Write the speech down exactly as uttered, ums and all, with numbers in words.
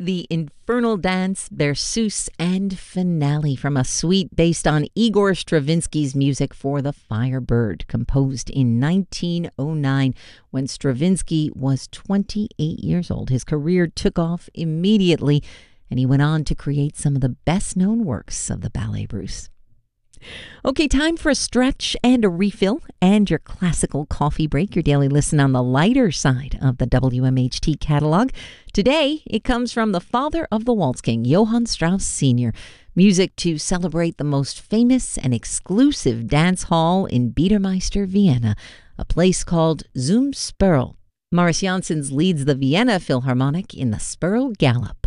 The Infernal Dance, Berceuse, and Finale from a suite based on Igor Stravinsky's music for The Firebird, composed in nineteen oh nine when Stravinsky was twenty-eight years old. His career took off immediately, and he went on to create some of the best-known works of the Ballet Russe. Okay, time for a stretch and a refill and your classical coffee break, your daily listen on the lighter side of the W M H T catalog. Today, it comes from the father of the Waltz King, Johann Strauss Senior Music to celebrate the most famous and exclusive dance hall in Biedermeister, Vienna, a place called Zum Spurl. Maurice Janssens leads the Vienna Philharmonic in the Spurl Gallop.